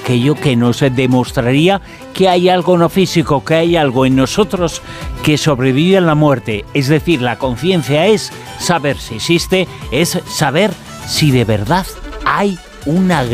aquello que nos demostraría que hay algo no físico, que hay algo en nosotros que sobrevive a la muerte. Es decir, la conciencia es saber si existe, es saber si de verdad hay una